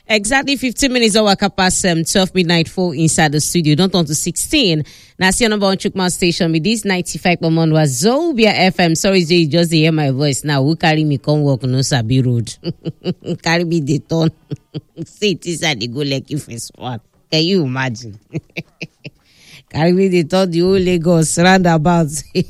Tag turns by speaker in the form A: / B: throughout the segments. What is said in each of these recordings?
A: Exactly 15 minutes over past 12 midnight 4 inside the studio. Don't turn to 16. Now, see your number on Chukma station with this 95.1 was Zobia FM. Sorry, Jay, just hear my voice now. Who carry me come walk no Sabi Road? Carry me the turn. See it inside the go Lekki first one. Can you imagine? Carry me the turn the whole Lagos roundabout.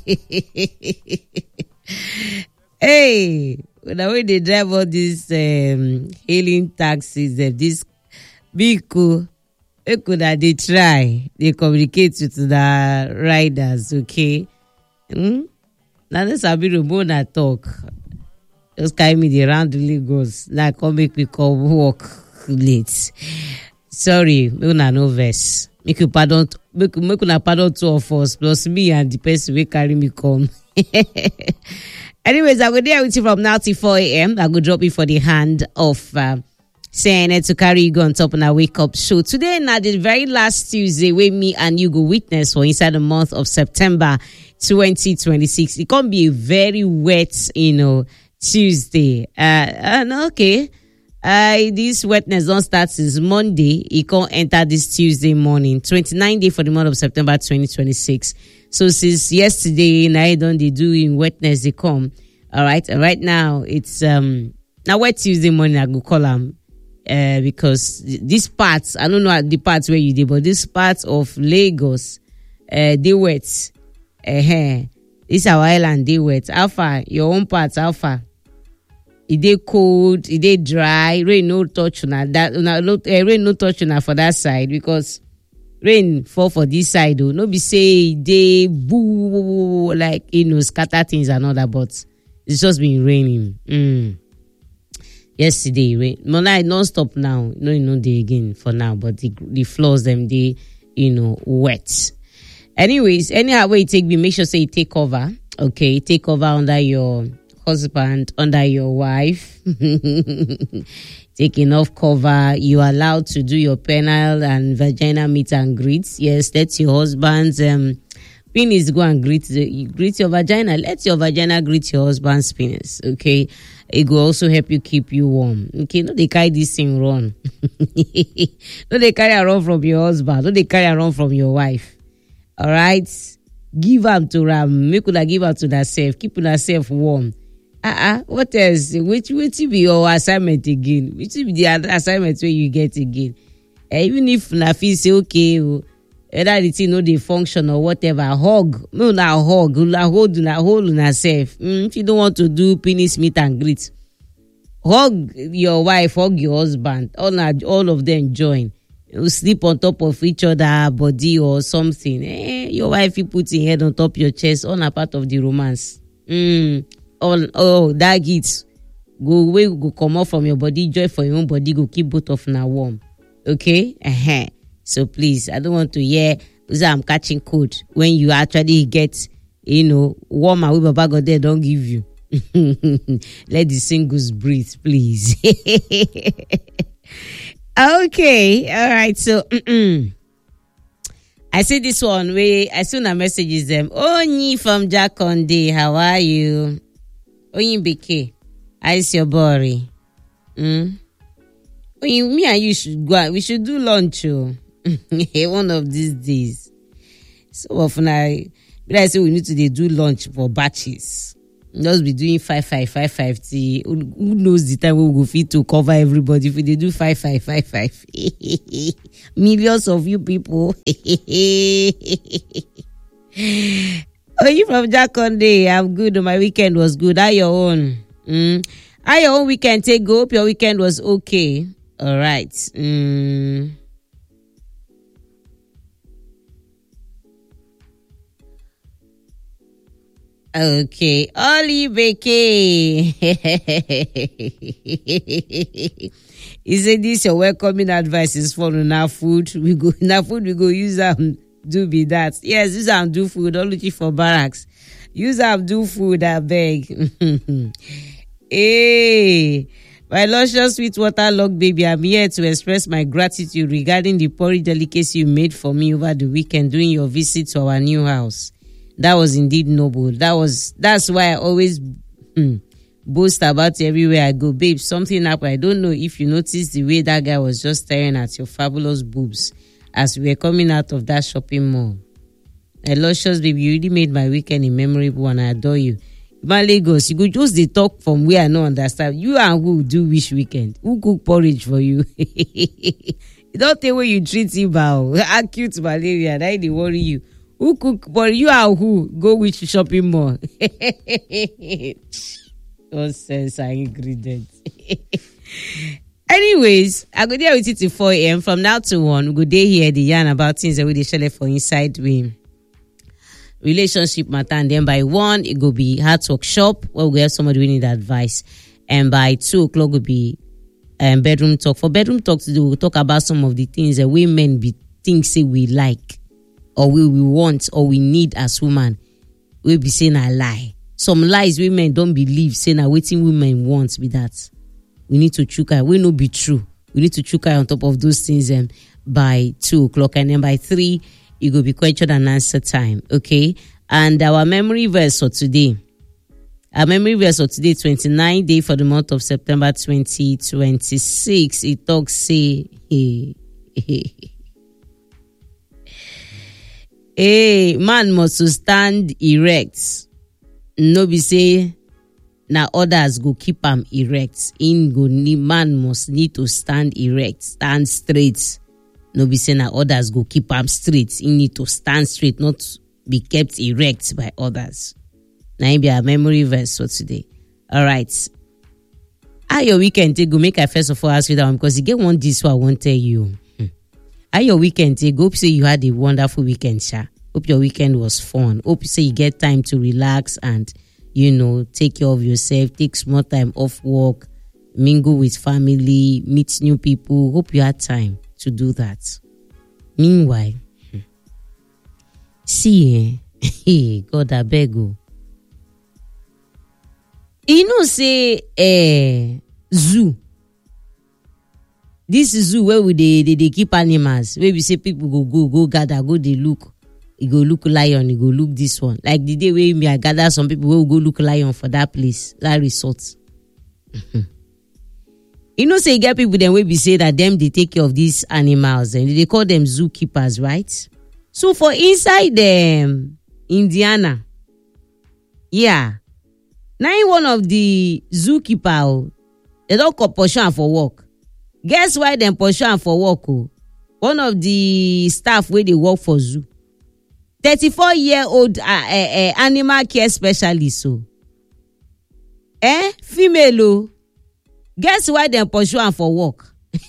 A: Hey. The way they drive all these hailing taxis, this vehicle, they try, they communicate with the riders, okay? Now that's a bit of more talk. Just carry me the round the Lagos. Now come make me come walk late. Sorry, make no verse. Make you pardon two of us, plus me and the person will carry me come. Anyways, I will there with you from now till 4 a.m. I will drop you for the hand of saying it to carry you go on top of our wake up show. Today, now the very last Tuesday, where me and you go witness for inside the month of September 2026. It can be a very wet, Tuesday. Okay. This wetness don't start since Monday. It can enter this Tuesday morning, 29th day for the month of September 2026. So since yesterday, now they do in wetness they come. All right. And right now it's now wet Tuesday morning. I go call them because these parts, I don't know the parts where you did, but this part of Lagos, they wet. This our island, they wet. How far? Your own parts, how far? It dey cold, it dey dry. Rain no touch on that. Rain no touch on for that side because rain fall for this side. No be say they boo like scatter things and all that, but it's just been raining. Yesterday rain, non stop now. No, they again for now, but the floors them they wet. Anyways, anyhow way you take me, make sure say you take cover. Okay, take cover under your husband, under your wife. Take enough cover. You are allowed to do your penile and vagina meet and greets. Yes, let your husband's penis go and greet your vagina. Let your vagina greet your husband's penis. Okay, it will also help you keep you warm. Okay, no, they carry this thing run. No, they carry around from your husband. No, they carry around from your wife. All right, give them to them. Make una give them to themselves. Keep yourself warm. What else? Which will be your assignment again? Which will be the assignment where you get again? Even if Nafi say okay, whether the thing they function or whatever, hug. No, now hug. Hold on yourself. If you don't want to do penis meet and greet, hug your wife, hug your husband. All of them join. You sleep on top of each other body or something. Your wife you put your head on top your chest. All a part of the romance. That gets go away, go come off from your body, joy for your own body, go keep both of now warm. Okay? So please, I don't want to hear I'm catching cold when you actually get, warmer with Baba God there, don't give you. Let the singles breathe, please. Okay, all right, so I see this one where I soon a messages them. Onyi from Jakonde, how are you? Onyi Beke, how's your body? Onyi, me and you should go out. We should do lunch, one of these days. So often I say we need to do lunch for batches. Just be doing 5-5 tea. Who knows the time we will fit to cover everybody if we do 5-5. Millions of you people. Oh, you from Jakonde? I'm good. My weekend was good. How your own? How your own weekend take go? Hope your weekend was okay. All right. Okay, Oli Beke. He said this your welcoming advice is for now food. We go use do be that. Yes, use do food. Don't look for barracks. Use do food. I beg. Hey, my luscious sweet water log baby, I'm here to express my gratitude regarding the porridge delicacy you made for me over the weekend during your visit to our new house. That was indeed noble. That's why I always boast about you everywhere I go. Babe, something happened. I don't know if you noticed the way that guy was just staring at your fabulous boobs as we were coming out of that shopping mall. Luscious baby, you really made my weekend a memorable and I adore you. Man, Lagos, you go just dey talk from where I no understand. You and who do which weekend? Who cook porridge for you? You don't think when you treat him about acute malaria, that they worry you. Who cook porridge? You and who go which shopping mall? Nonsense and ingredients. Anyways, I go there with it till 4 a.m. From now to 1, we go there here the yarn about things that we dey share for inside we relationship matter, and then by 1 it go be heart workshop where we have somebody we need advice, and by 2 o'clock will be bedroom talk. For bedroom talk today, we'll talk about some of the things that we men be think say we like or we want or we need as women. We be saying a lie. Some lies women don't believe, saying na waiting women want be that. We need to chook eye. We no be true. We need to chook eye on top of those things by 2 o'clock, and then by 3 it will be question and answer time. Okay. And our memory verse for today. Our memory verse for today, 29th day for the month of September 2026. It talks say hey, man must to stand erect. No be say now others go keep am erect. Man must need to stand erect, stand straight. No be say now others go keep am straight. He need to stand straight, not be kept erect by others. Now be our memory verse for today. All right. How your weekend take go? Make I first of all ask you that one because you get one this what I won't tell you. How your weekend take go? Hope say you had a wonderful weekend, Sha. Hope your weekend was fun. Hope you say you get time to relax and take care of yourself. Take small time off work, mingle with family, meet new people. Hope you had time to do that. Meanwhile, see, God I beg you. Say zoo. This zoo where we they keep animals. Where we say people go gather, go they look. You go look lion, you go look this one. Like the day where me I gather some people will go look lion for that place, that resort. Say you get people then will be say that them they take care of these animals and they call them zookeepers, right? So for inside Indiana, yeah. Now one of the zookeeper, they don't call pursue for work. Guess why them pursue for work? One of the staff where they work for zoo, 34-year-old animal care specialist. So, female. Guess why them pursue for work?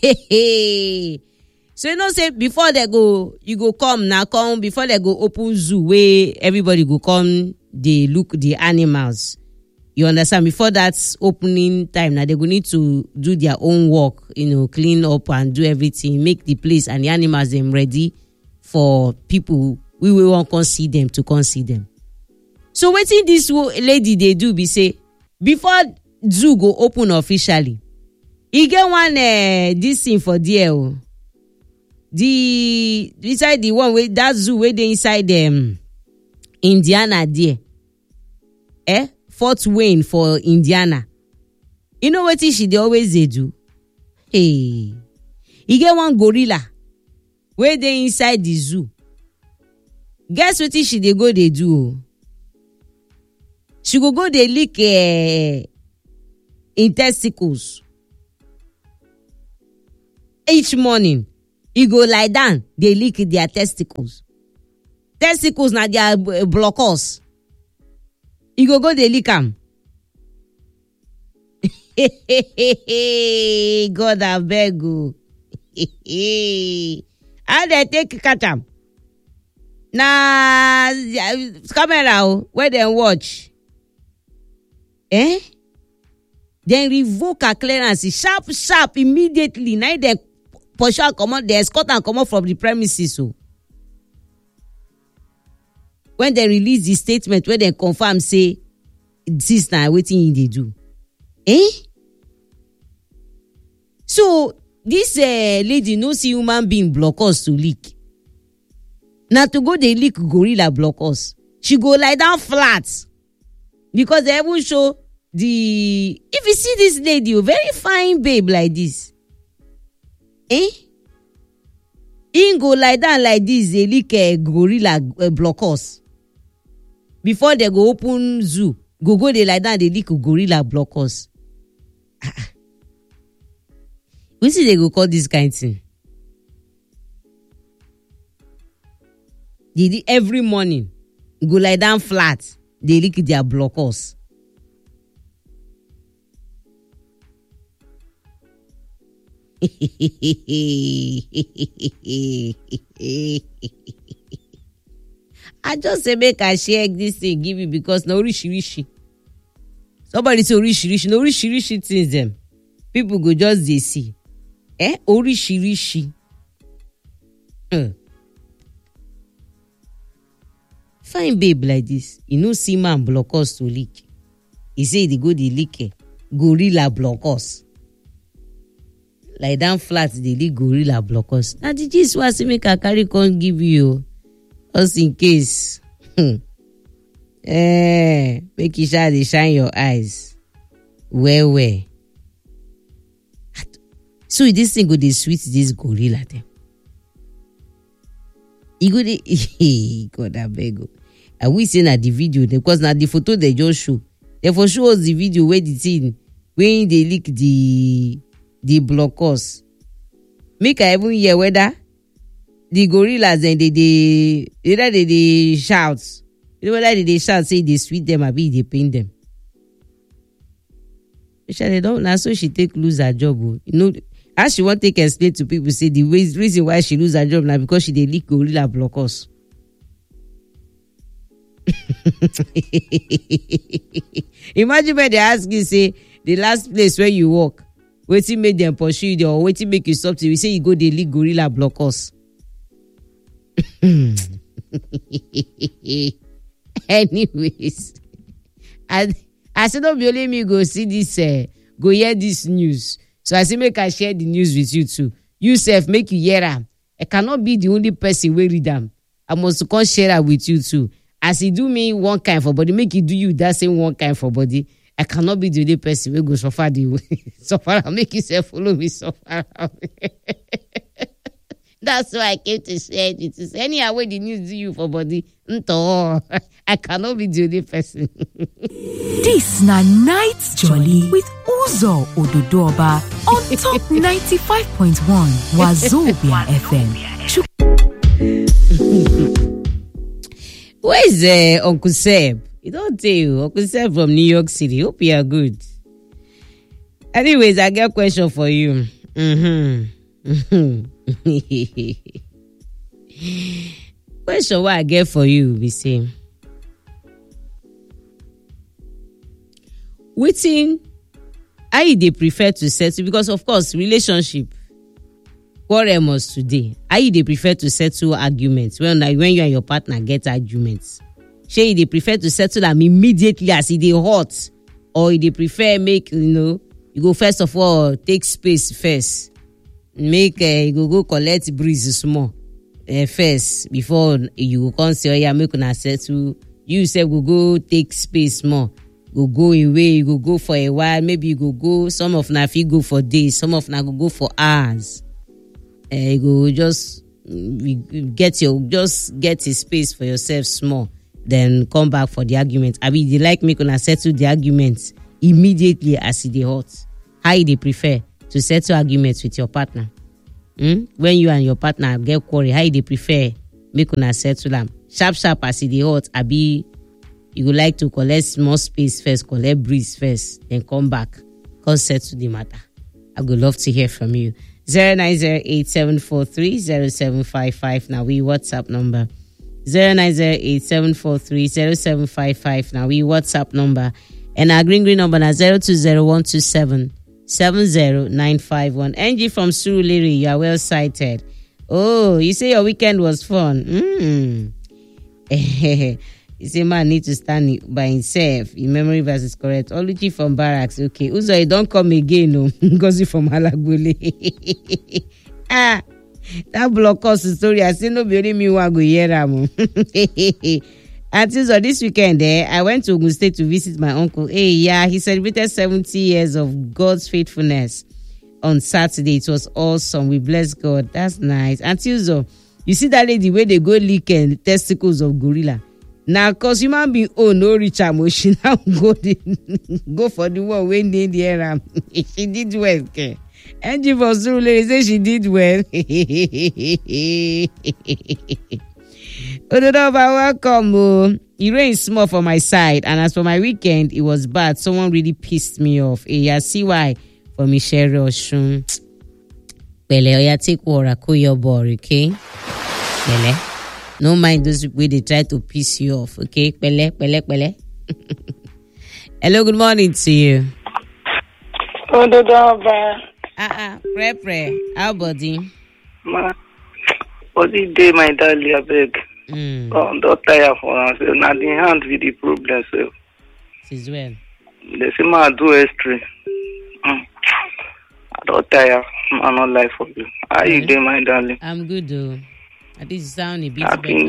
A: So say before they go, you go come before they go open zoo where everybody go come, they look the animals. You understand? Before that's opening time, now they go need to do their own work, clean up and do everything, make the place and the animals them ready for people. We will want to see them to come see them. So waiting this lady they do be say before zoo go open officially, you get one this thing for there. The inside the one way that zoo where they inside Indiana there. Fort Wayne for Indiana. You know what she they always they do? Hey, you get one gorilla where they inside the zoo. Guess what she they go they do? She go they lick in testicles. Each morning, you go lie down, they lick their testicles. Testicles na their blockers. You go they lick them. God I beg you. How they take catch them? Nah, camera where they watch. Then revoke a clearance sharp immediately. Now they pursue come out, they escort and come out from the premises. So when they release the statement, where they confirm say this now waiting they do. So this lady no see human being block us to leak. Now to go they leak gorilla block us. She go lie down flat because they even show if you see this lady, very fine babe like this, in go lie down like this, they lick a gorilla blockers. Before they go open zoo, go they lie down, they lick gorilla blockers. We see they go call this kind of thing. They every morning go lie down flat, they lick their blockers. I just say make I share this thing, give you because no rishi. Somebody say rishi, no rishi things them. People go just they see. Rishi. Fine babe like this, you know, see man block us to leak. He say they go the leak gorilla block us. Like down flat, they leak gorilla block us. Now the gist was make a carry con give you, just in case. Make you sure they shine your eyes. Where? So this thing go they sweet this gorilla them. You go they God I beg you. And we say na the video because now the photo they just show. They for show us the video where the thing when they leak the blockers. Make I even hear whether the gorillas and they shout. You know whether they shout say they sweet them or be they pain them. They don't now so she take lose her job. You know, as she want take explain to people say the reason why she lose her job now because she they leak gorilla blockers. Imagine when they ask you say the last place where you work, waiting make them pursue you or waiting make you stop till we say you go they leak gorilla blockers. Anyways, I said don't be only me go see this go hear this news. So I say make I share the news with you too. You self make you hear am. I cannot be the only person wey read them. I must come share it with you too. As he do me one kind for body, make you do you that same one kind for body. I cannot be the only person wey go suffer the way. Suffer and make yourself follow me suffer. That's why I came to share it. It is anyhow way the news do you for body. I cannot be the only person.
B: This na Night Jolly with Uzo Ododoba on top 95.1 Wazobia FM.
A: Where is Uncle Seb? He don't tell you. Uncle Seb from New York City. Hope you are good. Anyways, I got a question for you. Question what I get for you, we say. Waiting, how they prefer to settle? Because of course, relationship quarrel must today. How they prefer to settle arguments when you and your partner get arguments? Shey they prefer to settle them immediately as they hot, or they prefer make you go first of all take space first, make you go collect breeze small first before you come say oh yeah make una settle. You say go take space more. Go away, you go for a while, maybe you go, some of na fit go for days, some of na go for hours. You go just get a space for yourself small, then come back for the argument. I mean, they like make una settle the arguments immediately as they hot. How they prefer to settle arguments with your partner? When you and your partner get quarrel, how they prefer make una settle them? Sharp as they hot, abi you would like to collect small space first, collect breeze first, then come back, come settle the matter. I would love to hear from you. 0908-743-0755. Now we WhatsApp number. 0908-743-0755. Now we WhatsApp number. And our green number now 020127-70951. NG from Surulere, you are well sighted. Oh, you say your weekend was fun. You say man need to stand by himself. Your memory verse is correct. Oluchi from Barracks. Okay. Uzo, you don't come again. No. Ngozi from Alagbole. That block us story. I say no be only me who go hear am. Until so this weekend, I went to Ogun State to visit my uncle. Hey, yeah, he celebrated 70 years of God's faithfulness on Saturday. It was awesome. We bless God. That's nice. Until so, you see that lady where they go lick testicles of gorilla. Now, cause human being no rich emotion. Now go for the one when they the air. She did well. Okay. And you for Zulu, say she did well. Ododoba, welcome. It rained small for my side, and as for my weekend, it was bad. Someone really pissed me off. Yeah, see why? For Michelle Roshun. Pele, oya take water, cool your body, okay? Pele. No mind those people they try to piss you off, okay? Pele. Hello, good morning to you.
C: Ododoba.
A: Pray. How body?
C: Body day, my darling, I beg. Don't tire for us. Now the hand with the problem, so.
A: As well.
C: They say, I do history. I don't tire. I'm not life for you. How you doing, my darling?
A: I'm good, though. At least sound a bit
C: better.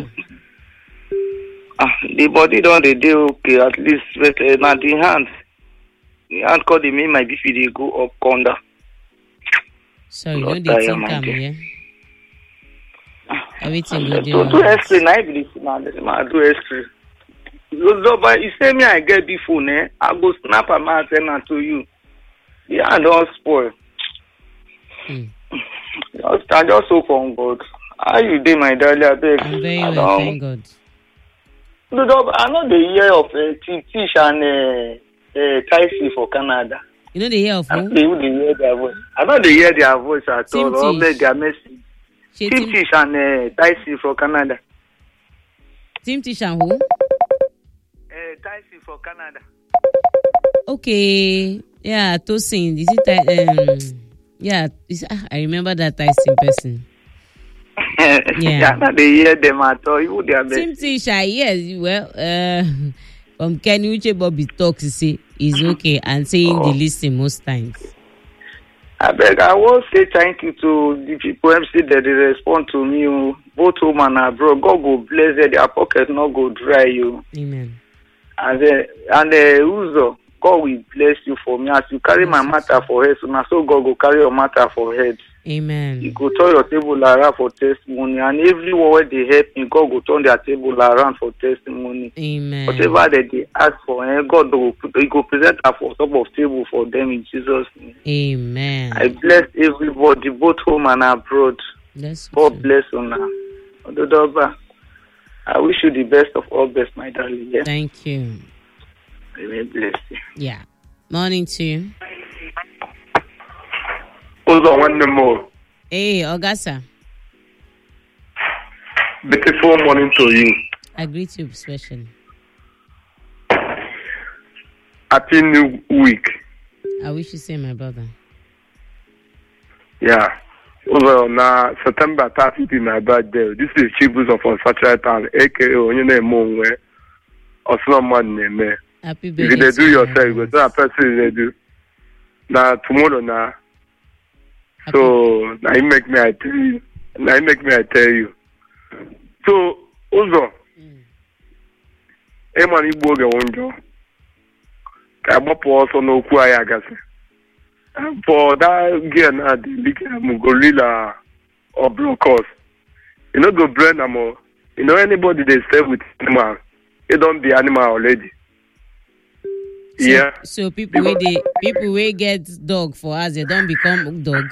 A: The
C: body don't they do okay, at least. But now the hand called the me, my BP, they go up, come down.
A: Sorry, don't they think I'm here? Everything good.
C: Do history, I believe now. I do history. But you say me, I get before, ne? I go snap a man and to you. Yeah, don't spoil. I just hope on God. How you doing, my darling? I beg.
A: I'm very well, thank God.
C: I know the year of Tish and Tyson for Canada.
A: You know the year of who?
C: I know they hear their voice at all. All their message. Tim Tish and Tyson for Canada.
A: Tim Tish and who?
C: Tyson for Canada.
A: Okay. Yeah, Tosin. Is it yeah, I remember that Tyson person.
C: Yeah, they hear them at all. You their
A: Tim Tish, yes. Well, from Kenny Uche Bobby talks, he say is okay and saying the listen most times.
C: I beg, I will say thank you to the people MC that they respond to me, both home and abroad. God go bless them, their pocket not go dry you.
A: Amen.
C: And Uzo, God will bless you for me. As you carry my matter for head, so now so God will carry your matter for head.
A: Amen.
C: You go turn your table around for testimony, and everyone where they help me, God will turn their table around for testimony.
A: Amen.
C: Whatever that they ask for, God will present her for top of table for them in Jesus' name.
A: Amen.
C: I bless everybody, both home and abroad. God bless you now. Ododoba, I wish you the best of all best, my darling. Yeah?
A: Thank you.
C: May bless you.
A: Yeah. Morning to you.
D: Uzo one more.
A: Hey, Augusta.
D: Beautiful morning to you.
A: I greet you especially.
D: Happy New Week.
A: I wish you same, my brother.
D: Yeah. Uzo na September 30th is my birthday. This is Chibus of Satellite Town, aka Onyene Monwe. Oslo man.
A: Happy birthday.
D: If they do yourself, you go to a person they do. Now tomorrow now. So now you make me I tell you. So Uzo, Eman Igbo ge wonjo. Ka gbapu also no ku aya gasi. For that girl na the big gorilla or brokers. You know go brain amo. You know anybody they stay with animal, it don't be animal already.
A: So people where get dog for us, they don't become dog.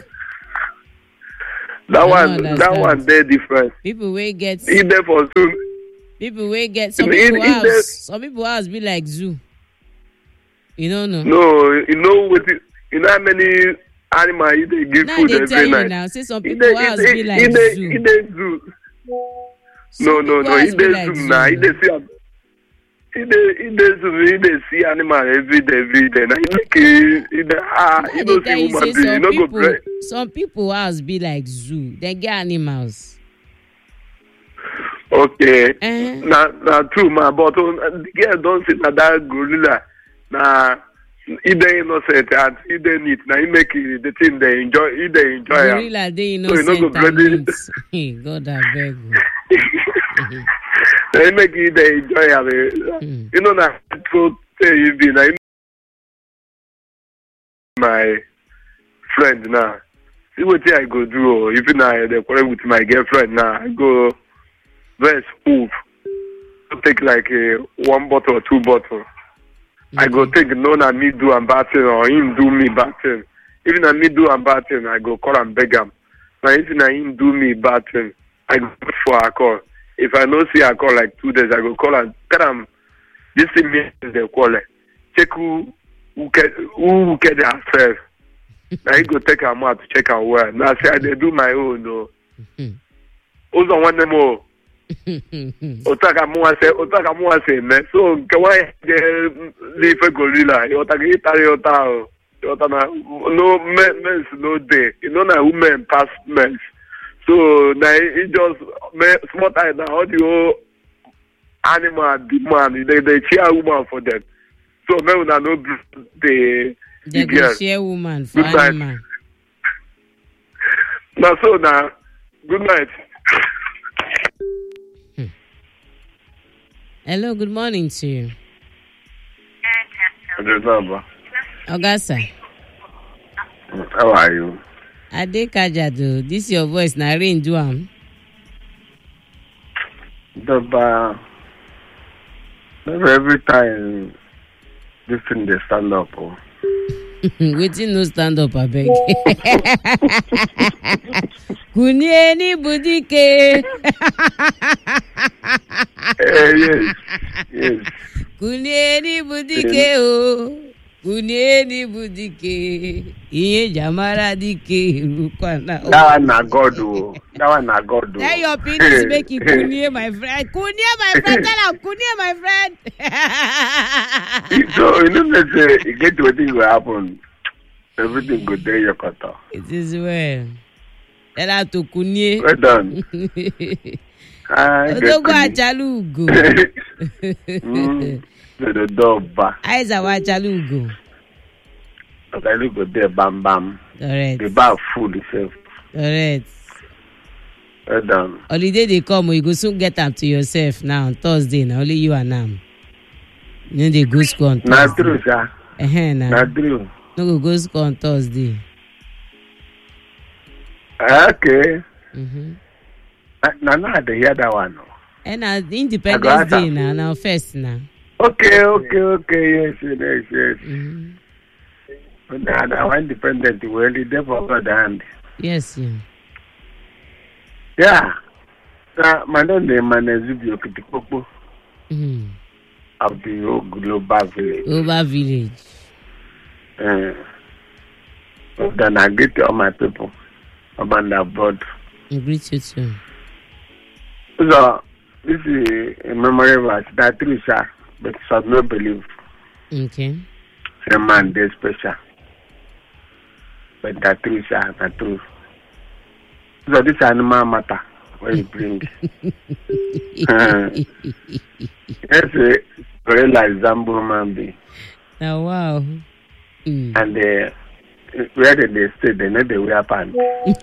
D: That one very different.
A: People will get
D: either for soon.
A: People will get some people house be like zoo. You don't know.
D: No, you know what? You know how many animals they give
A: now
D: food
A: they
D: every
A: tell
D: night.
A: You now, say some people house be like zoo.
D: In the zoo. No. In the zoo now, in the zoo. In the see animal every day. Now you don't see human being. You don't go play.
A: Some people house be like zoo. They get animals.
D: Okay. Now true, man. But the girl don't see that gorilla. Now, they innocent and they neat. Now you make the thing they enjoy. They enjoy.
A: Gorilla they innocent. So you know, God I beg.
D: They make it enjoy. You know that so you be like my friend now. See what I go do. Even I the quarrel with my girlfriend now. I go very smooth. Take like 1 bottle or 2 bottles. I go take no na me do and bad thing or him do me bad thing. Even na me do and bad thing, I go call and beg him. Now if na him do me bad thing, I go put for a call. If I no see a call like 2 days, I go call and tell him this thing me they call it. Check who get themselves. Now he go take him out to check and where. Now say I dey do my own no. Also one them more. Otaka muwa se me so kawai leave a gorilla otaka itari ota na no men's no day you know na women pass men's so na it just small time now all the whole animal demand they cheer woman for them so me una no the
A: go share woman for animal
D: na so na good night.
A: Hello, good morning to you. Ogasa.
D: How are you?
A: Ade Kajado, this your voice na rain do am.
D: Every time this thing they stand up.
A: Waiting no stand up abeg. Kunieni budike.
D: Yes.
A: Kunieni budike o. Kunieni budike. Iye jamara dike rukwana.
D: That one na God o.
A: Now your penis make you kunie my friend. Kunie my friend. Tell him kunie my friend.
D: So you know that you get what thing will happen. Everything go there your cutter.
A: It is well. Tell her to kunie.
D: Well done.
A: Odogo achalugo.
D: The dog ba.
A: Aiza wa achalugo.
D: Okay, go there bam bam.
A: Correct.
D: The bar full itself.
A: Correct.
D: Well done.
A: Holiday they come, you go soon get up to yourself now on Thursday. Now only you and them. You know they go school on Thursday.
D: Not true, sir. Not true.
A: No go school on Thursday.
D: Okay. Now they hear that one.
A: And Independence Day now first now.
D: Okay. Yes. Now independent well, they for the hand.
A: Yes, yeah.
D: Yeah. My name is Zubio Kitikopo of the whole global village. Then I greet all my people about the abroad.
A: I greet you too.
D: So, this is a memory verse that true, sir, but some no believe.
A: Okay.
D: A man, they're special. But that true, sir, that true. So, this animal matter. What you bring? Yes, gorilla Zambo man be.
A: Oh wow!
D: And where did they stay? They know they wear pants.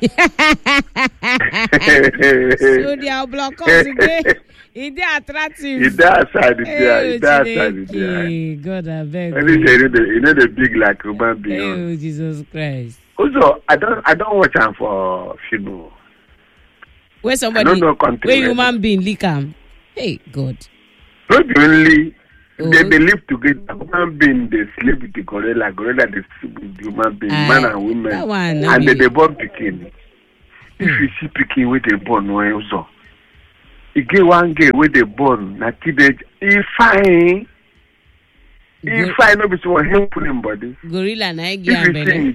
A: So they are blockers today. Is they attractive?
D: Is that outside there? Is that outside
A: there? God, I beg.
D: You know the big like human being.
A: Oh Jesus Christ!
D: Also, I don't watch them for film.
A: Where somebody, where human being lick am. Hey, God.
D: Not only they live together, human being they sleep with the gorilla they sleep with the human being, man and women, and they born pikin. If you see pikin where they born, also, you get one girl where they born, na teenage, he fine, no be so helpful in body.
A: Gorilla na give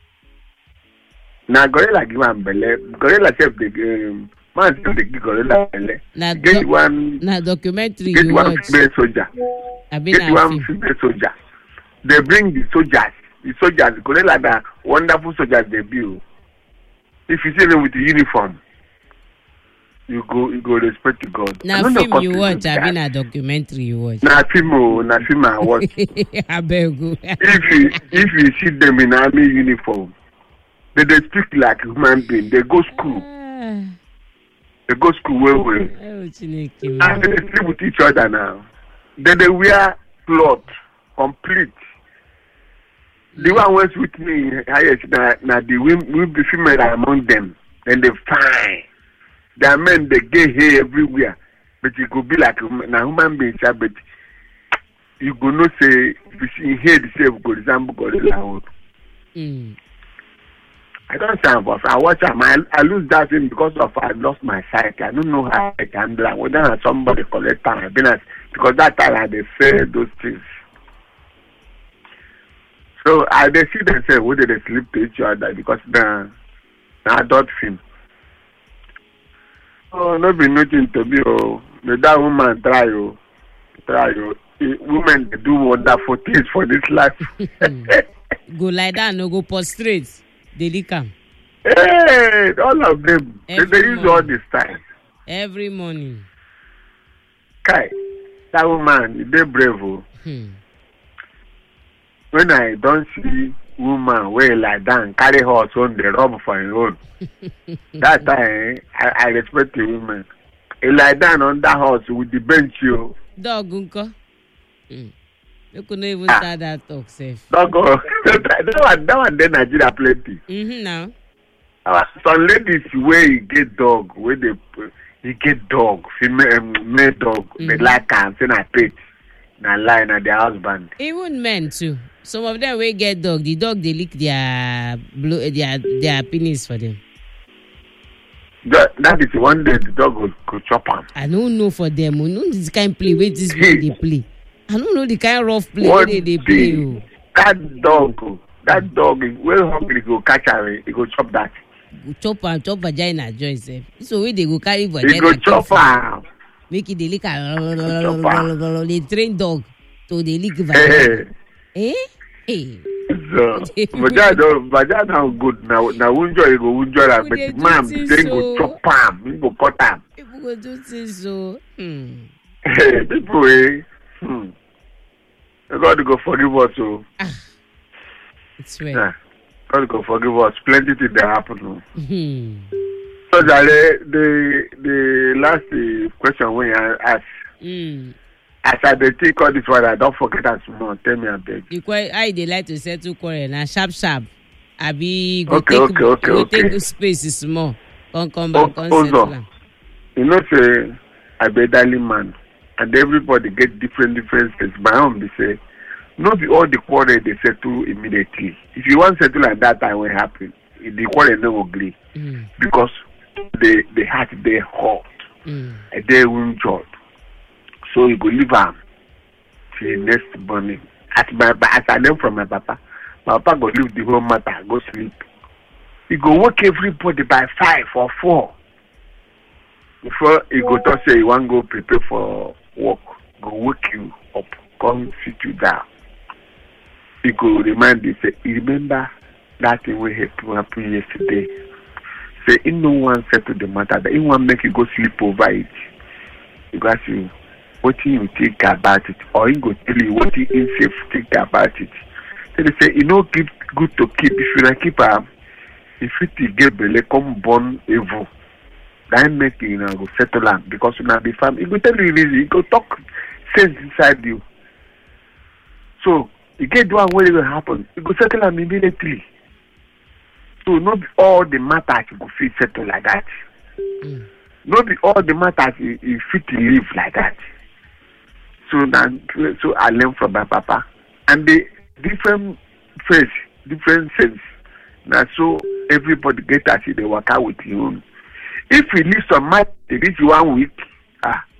D: na gorilla give am belle. Gorilla self the man still give gorilla belle. Get one
A: documentary.
D: Get one female soldier. Get one female soldier. They bring the soldiers. The soldiers, gorilla the wonderful soldiers they build. If you see them with the uniform, you go respect to God.
A: Now film you watch, I mean a documentary you watch.
D: Na film I watch.
A: I beg you.
D: If you see them in army uniform. They speak like human being. They go school. They go school well.
A: Oh, Chineke,
D: And
A: man.
D: they sleep with each other now. Then they wear clothes, complete. The one was with me, highest, now the women, the female are among them. Then they fine. There are men, they get hair everywhere. But you could be like a human being, but you could not say, if you see hair, the same good example, God is loud. I don't sound boss. I watch them. I lose that thing because of I lost my sight. I don't know how I can do that. Whether somebody collect time, I've been at, because that time I they say those things. So I they see themselves whether they sleep to each other because the adult film. Oh, no be nothing to be. Oh, that woman try. Women they do wonderful things for this life.
A: Go lie down, no go prostrate. They lick am.
D: Hey, all of them. They use all this time.
A: Every morning.
D: Kai, that woman, they brave. Oh. When I don't see woman where lie down, carry horse on the rub for her own. That time, I respect the woman. He lie down on that horse with the bench, you.
A: Dog, unko. You couldn't even start that talk, safe.
D: Dog, that one, then Nigeria plenty.
A: Now.
D: Some ladies where you get dog, where you get dog, female, male dog, they like and say na pet, na line and their husband.
A: Even men too. Some of them will get dog. The dog they lick their penis for them.
D: That is one day the dog will chop them.
A: I don't know for them. I know this kind of play where this way they play. I don't know the kind of rough play where they play. Oh.
D: That dog is well hungry. Go catch her. He go chop that.
A: Chop vagina join self. So where they go carry vagina.
D: He go chop her.
A: Make it they lick they train dog to they lick vagina. Hey.
D: So, vagina good. Now unjo you go unjo that, but ma'am, they go chop am. He go cut am.
A: People go do things so.
D: Hey, people, God go forgive us. So.
A: It's right.
D: Yeah. God go forgive us. Plenty things that happen. So the last question when I asked, as I take all this one, I don't forget as more. Tell me a bit.
A: I they like to settle quarrel now sharp. Abi go
D: okay.
A: Take space is small. Come back.
D: Also, you know, say I be darling man, and everybody get different things. My own be say, not all the quarrel they settle immediately. If you want to settle like that, time will happen. The quarrel no agree because the heart they hot, and they wounded. So you go leave am till next morning. As I learn from my papa go leave the whole matter, go sleep. He go wake everybody by 5 or 4. Before he go to say he want go prepare for work, go wake you up, come sit you down. He go remind you, say, you remember that thing we happened yesterday. Say, he no one settle the matter, that he want make you go sleep over it. You go ask you, what you think about it, or he go tell you what you think about it. So they say, you know, good to keep. If you not keep if it get belly, come born evil. That make you go settle am because you not be family. He go tell you reason. He go talk sense inside you. So you get one way it will happen. You go settle am immediately. So not all the matters you go fit settle like that. Not be all the matters you fit to live like that. So I learned from my papa. And the different face, different sense. Now so everybody get as they work out with you. If you leave some matter, reach 1 week,